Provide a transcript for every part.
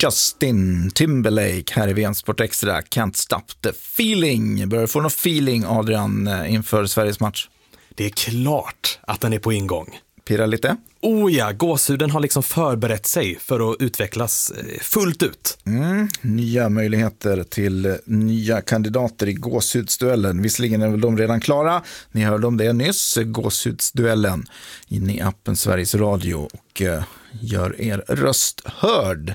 Justin Timberlake här i VM Sport Extra. Can't stop the feeling. Börjar få någon feeling, Adrian, inför Sveriges match? Det är klart att den är på ingång. Pirra lite? Oh ja, gåshuden har liksom förberett sig för att utvecklas fullt ut. Nya möjligheter till nya kandidater i gåshudsduellen. Visserligen är väl de redan klara. Ni hörde om det nyss. Gåshudsduellen in i appen Sveriges Radio och gör er röst hörd.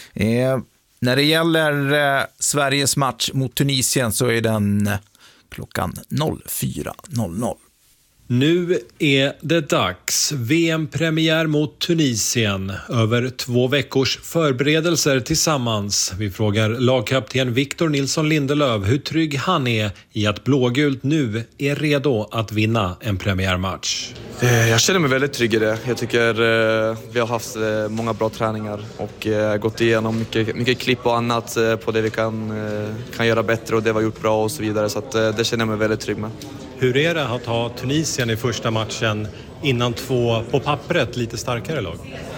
När det gäller Sveriges match mot Tunisien så är den klockan 04.00. Nu är det dags. VM-premiär mot Tunisien. Över 2 veckors förberedelser tillsammans. Vi frågar lagkapten Victor Nilsson Lindelöf hur trygg han är i att blågult nu är redo att vinna en premiärmatch. Jag känner mig väldigt trygg i det. Jag tycker vi har haft många bra träningar och gått igenom mycket klipp och annat på det vi kan göra bättre och det vi har gjort bra och så vidare. Så att, det känner jag mig väldigt trygg med. Hur är det att ha Tunisien i första matchen innan 2 på pappret lite starkare lag?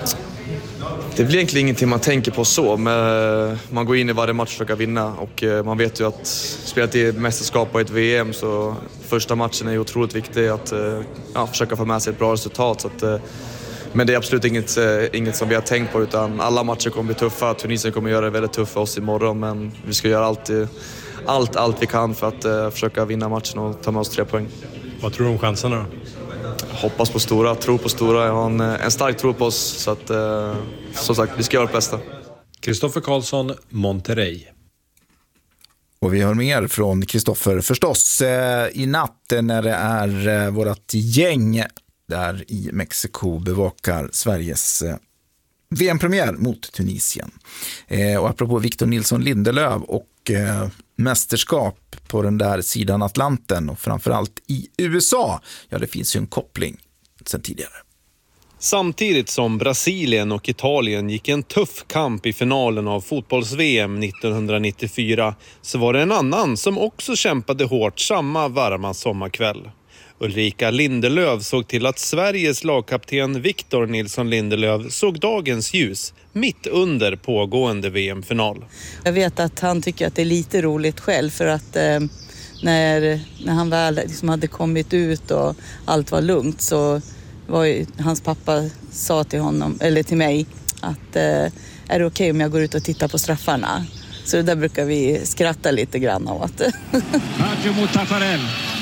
Det blir egentligen ingenting man tänker på så, men man går in i varje match och försöker vinna och man vet ju att spela till ett mästerskap och ett VM så första matchen är otroligt viktig att försöka få med sig ett bra resultat. Så att, men det är absolut inget som vi har tänkt på utan alla matcher kommer bli tuffa. Tunisien kommer göra det väldigt tufft för oss imorgon men vi ska göra allt vi kan för att försöka vinna matchen och ta med oss 3 poäng. Vad tror du om chanserna då? Hoppas på stora, tro på stora. Jag har en stark tro på oss så att som sagt, vi ska göra det bästa. Kristoffer Karlsson, Monterrey. Och vi hör mer från Kristoffer förstås i natten när det är vårat gäng där i Mexiko bevakar Sveriges VM-premiär mot Tunisien. Och apropå Victor Nilsson Lindelöf och mästerskap på den där sidan Atlanten och framförallt i USA, ja det finns ju en koppling sedan tidigare. Samtidigt som Brasilien och Italien gick en tuff kamp i finalen av fotbolls-VM 1994 så var det en annan som också kämpade hårt samma varma sommarkväll. Ulrika Lindelöf såg till att Sveriges lagkapten Victor Nilsson Lindelöf såg dagens ljus mitt under pågående VM-final. Jag vet att han tycker att det är lite roligt själv för att när han väl liksom hade kommit ut och allt var lugnt så var ju, hans pappa sa till honom, eller till mig att är det okej om jag går ut och tittar på straffarna? Så det där brukar vi skratta lite grann åt. Baggio mot Taffarel.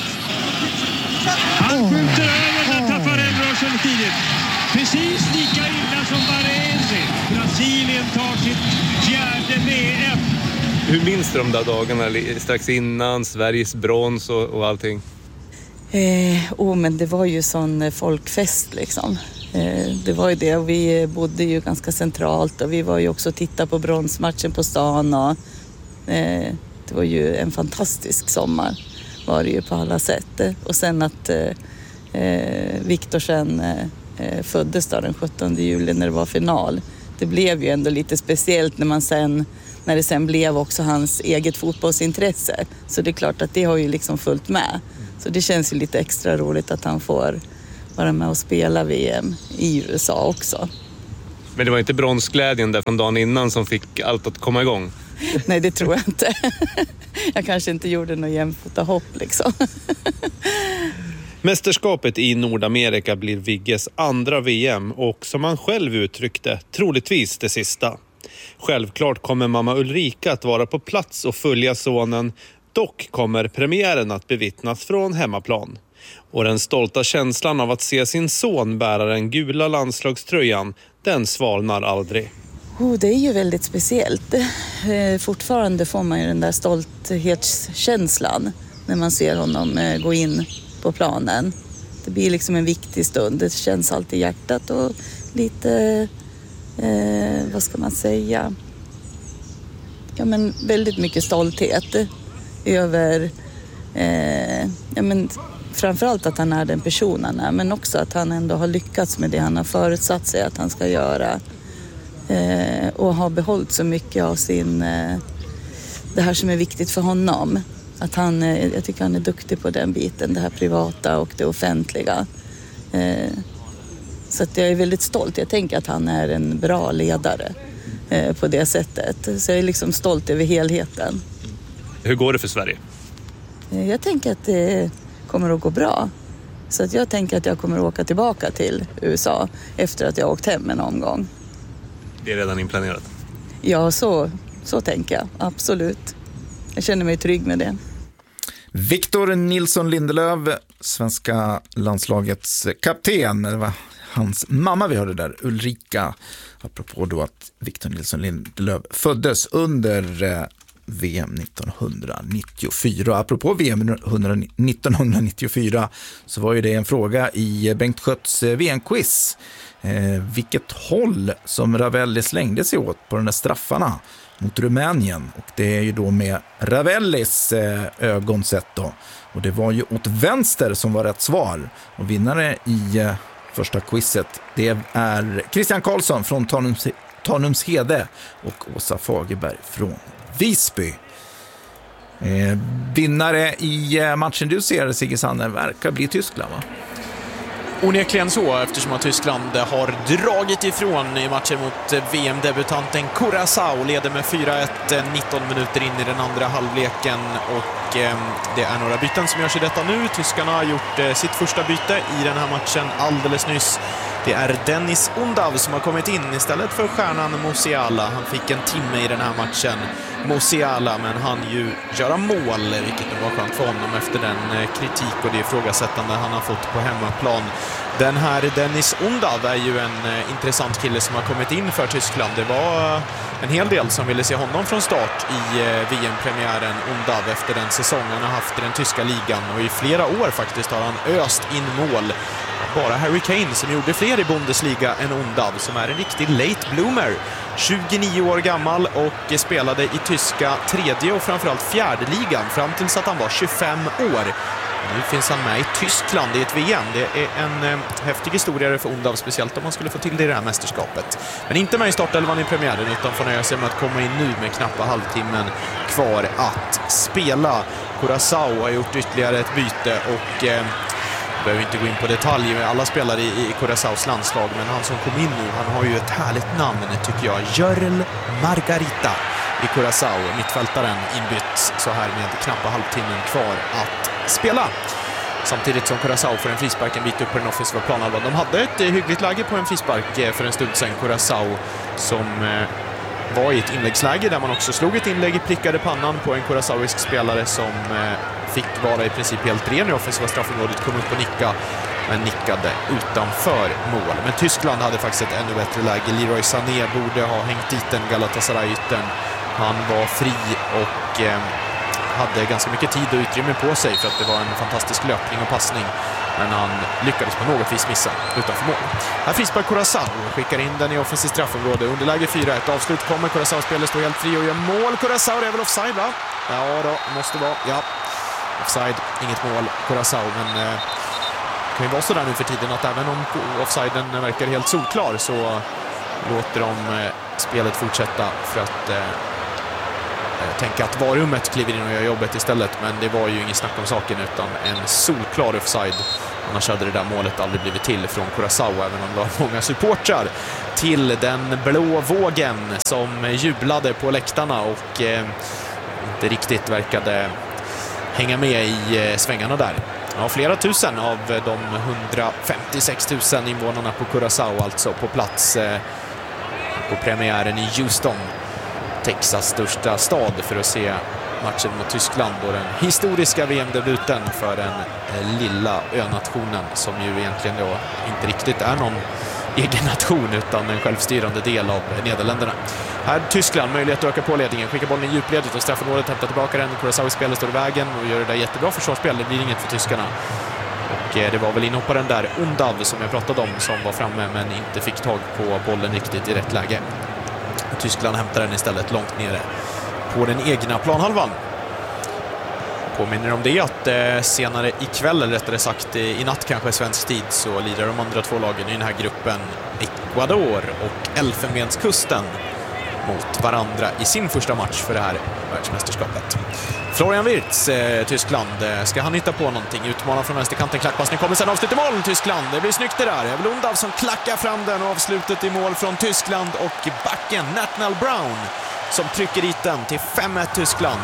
Han skjuter över när Taffarel rör sig tidigt. Precis lika illa som Baresi. Brasilien tar sitt 4:e VM. Hur minns du de där dagarna strax innan Sveriges brons och allting? Men det var ju sån folkfest liksom. Det var ju det och vi bodde ju ganska centralt och vi var ju också och tittade på bronsmatchen på stan och det var ju en fantastisk sommar var det ju på alla sätt. Och sen att Victor sen föddes då den 17 juli när det var final. Det blev ju ändå lite speciellt när det sen blev också hans eget fotbollsintresse. Så det är klart att det har ju liksom följt med. Så det känns ju lite extra roligt att han får vara med och spela VM i USA också. Men det var inte bronsglädjen där från dagen innan som fick allt att komma igång? Nej, det tror jag inte. Jag kanske inte gjorde någon jämfota hopp liksom. Mästerskapet i Nordamerika blir Vigges andra VM och som han själv uttryckte, troligtvis det sista. Självklart kommer mamma Ulrika att vara på plats och följa sonen. Dock kommer premiären att bevittnas från hemmaplan. Och den stolta känslan av att se sin son bära den gula landslagströjan, den svalnar aldrig. Det är ju väldigt speciellt. Fortfarande får man ju den där stolthetskänslan när man ser honom gå in på planen. Det blir liksom en viktig stund. Det känns alltid i hjärtat och lite, vad ska man säga? Ja, men väldigt mycket stolthet över, framförallt att han är den personen, men också att han ändå har lyckats med det han har förutsatt sig att han ska göra. Och har behållit så mycket av det här som är viktigt för honom. Att jag tycker han är duktig på den biten, det här privata och det offentliga. Så att jag är väldigt stolt. Jag tänker att han är en bra ledare. på det sättet. Så jag är liksom stolt över helheten. Hur går det för Sverige? Jag tänker att det kommer att gå bra. Så att jag tänker att jag kommer att åka tillbaka till USA efter att jag åkt hem en omgång. Det är redan inplanerat? Ja, så tänker jag. Absolut. Jag känner mig trygg med det. Victor Nilsson Lindelöf, svenska landslagets kapten. Det var hans mamma vi hörde där, Ulrika. Apropå då att Victor Nilsson Lindelöf föddes under VM 1994. Apropå VM 1994 så var ju det en fråga i Bengt Schötts VM-quiz. Vilket håll som Ravelli slängde sig åt på de där straffarna mot Rumänien. Och det är ju då med Ravellis ögon sett då. Och det var ju åt vänster som var rätt svar. Och vinnare i första quizet, det är Christian Karlsson från Tanumshede och Åsa Fagerberg från Visby. Vinnare i matchen du ser, Sigge Sander, verkar bli Tyskland, va? Onekligen så, eftersom att Tyskland har dragit ifrån i matchen mot VM-debutanten Curaçao, leder med 4-1 19 minuter in i den andra halvleken, och det är några byten som görs i detta nu. Tyskarna har gjort sitt första byte i den här matchen alldeles nyss. Det är Dennis Undav som har kommit in istället för stjärnan Musiala. Han fick en timme i den här matchen, Musiala, men han ju göra mål, vilket var skönt för honom efter den kritik och det ifrågasättande han har fått på hemmaplan. Den här Dennis Undav är ju en intressant kille som har kommit in för Tyskland. Det var en hel del som ville se honom från start i VM-premiären, Undav, efter den säsongen han har haft i den tyska ligan, och i flera år faktiskt har han öst in mål. Bara Harry Kane som gjorde fler i Bundesliga än Undav, som är en riktig late bloomer. 29 år gammal och spelade i tyska tredje och framförallt fjärde ligan fram tills att han var 25 år. Nu finns han med i Tyskland i ett VM. Det är en häftig historia för Undav, speciellt om man skulle få till det i det här mästerskapet. Men inte med i startelvan i premiären, utan får nöja sig med att komma in nu med knappa halvtimmen kvar att spela. Curaçao har gjort ytterligare ett byte och behöver inte gå in på detaljer med alla spelare i Curaçaos landslag, men han som kom in nu, han har ju ett härligt namn tycker jag. Jörl Margarita i Curaçao, mittfältaren, inbytt så här med knappa halvtimmen kvar att spela. Samtidigt som Curaçao får en frispark en bit upp på den offensiva planhalvan. De hade ett hyggligt läge på en frispark för en stund sedan, Curaçao, som var i ett inläggsläge där man också slog ett inlägg, prickade pannan på en curaçaoisk spelare som fick vara i princip helt ren i offensiva straffområdet, kom upp och nicka, men nickade utanför mål. Men Tyskland hade faktiskt ett ännu bättre läge. Leroy Sané borde ha hängt dit den Galatasaray-ytten. Han var fri och hade ganska mycket tid och utrymme på sig för att det var en fantastisk löpning och passning. Men han lyckades på något vis missa utanför mål. Här frispark Curaçao, skickar in den i offensiv straffområde. Underläge 4-1, avslut kommer. Curaçao-spelet står helt fri och gör mål. Curaçao, det är väl offside, va? Ja då, måste vara, ja. Offside, inget mål, Curaçao, men det kan ju vara så där nu för tiden att även om offsiden verkar helt solklar så låter de spelet fortsätta för att tänka att varummet kliver in och gör jobbet istället, men det var ju ingen snack om saken utan en solklar offside. Annars hade det där målet aldrig blivit till från Curaçao, även om det var många supportrar till den blå vågen som jublade på läktarna och inte riktigt verkade hänga med i svängarna där. Ja, flera tusen av de 156 000 invånarna på Curaçao alltså på plats på premiären i Houston, Texas största stad, för att se matchen mot Tyskland och den historiska VM-debuten för den lilla önationen som ju egentligen då inte riktigt är någon egen nation utan en självstyrande del av Nederländerna. Här Tyskland, möjlighet att öka på ledningen, skickar bollen i djupledet och straffområdet, hämtar tillbaka den. Curaçao i spelet står i vägen och gör det där jättebra försvarsspel. Det blir inget för tyskarna. Och det var väl inhopparen där, Undav, som jag pratade om, som var framme men inte fick tag på bollen riktigt i rätt läge. Tyskland hämtar den istället långt nere på den egna planhalvan. Påminner om det att senare ikväll, eller rättare sagt i natt kanske svensk tid, så lirar de andra två lagen i den här gruppen Ecuador och Elfenbenskusten mot varandra i sin första match för det här världsmästerskapet. Florian Wirtz, Tyskland. Ska han hitta på någonting? Utmanar från vänsterkanten. Klackpassning kommer sen avslut i mål, Tyskland. Det blir snyggt det där. Det är väl Undav som klackar fram den och avslutet i mål från Tyskland. Och backen Nathaniel Brown som trycker dit den till 5-1 Tyskland.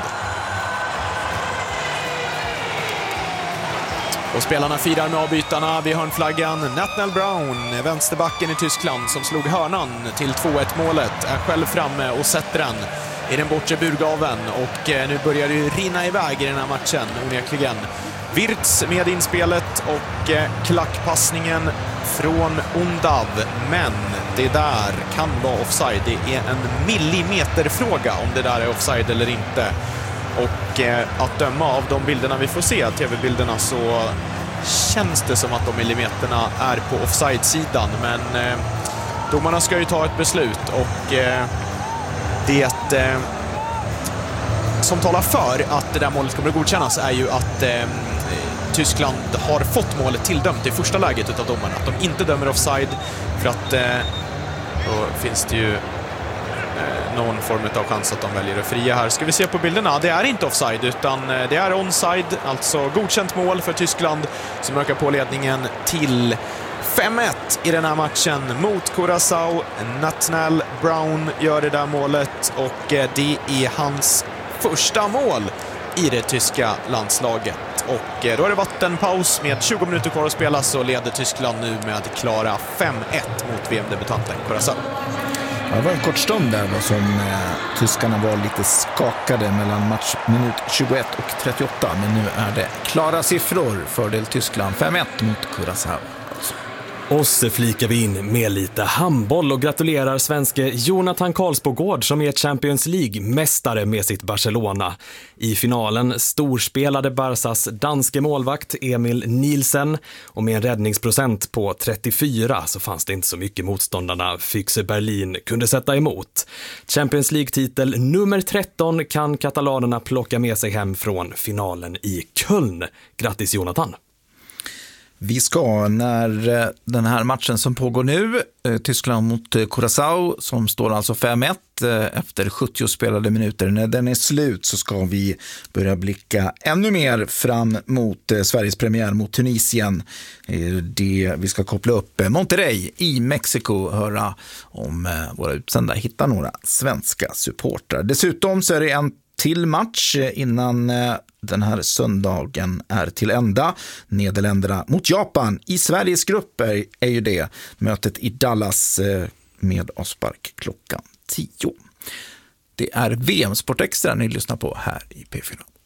Och spelarna firar med avbytarna vid hörnflaggan. Nathaniel Brown, vänsterbacken i Tyskland som slog hörnan till 2-1 målet, är själv framme och sätter den i den bortre burgaven. Och nu börjar det ju rinna iväg i den här matchen, onekligen. Wirtz med inspelet och klackpassningen från Undav. Men det där kan vara offside. Det är en millimeterfråga om det där är offside eller inte. Och att döma av de bilderna vi får se, tv-bilderna, så känns det som att de millimeterna är på offside-sidan. Men domarna ska ju ta ett beslut och det som talar för att det där målet kommer att godkännas är ju att Tyskland har fått målet tilldömt i första läget utav domarna. Att de inte dömer offside för att då finns det ju någon form av chans att de väljer att fria här. Ska vi se på bilderna? Det är inte offside utan det är onside, alltså godkänt mål för Tyskland som ökar på ledningen till 5-1 i den här matchen mot Curaçao. Nathaniel Brown gör det där målet och det är hans första mål i det tyska landslaget. Och då är det vattenpaus med 20 minuter kvar att spela, så leder Tyskland nu med klara 5-1 mot VM-debutanten Curaçao. Det var en kort stund där då som tyskarna var lite skakade mellan matchminut 21 och 38. Men nu är det klara siffror. Fördel Tyskland 5-1 mot Curaçao. Och så flikar vi in med lite handboll och gratulerar svenske Jonathan Karlsbogård som är Champions League-mästare med sitt Barcelona. I finalen storspelade Barsas danske målvakt Emil Nielsen och med en räddningsprocent på 34 så fanns det inte så mycket motståndarna Füchse Berlin kunde sätta emot. Champions League-titel nummer 13 kan katalanerna plocka med sig hem från finalen i Köln. Grattis Jonathan! Vi ska, när den här matchen som pågår nu, Tyskland mot Curaçao, som står alltså 5-1 efter 70 spelade minuter, när den är slut så ska vi börja blicka ännu mer fram mot Sveriges premiär mot Tunisien. Vi ska koppla upp Monterrey i Mexiko, höra om våra utsända hittar några svenska supportrar. Dessutom så är det en till match innan den här söndagen är till ända. Nederländerna mot Japan i Sveriges grupp är ju det. Mötet i Dallas med avspark klockan 10. Det är VM Sport Extra ni lyssnar på här i P4.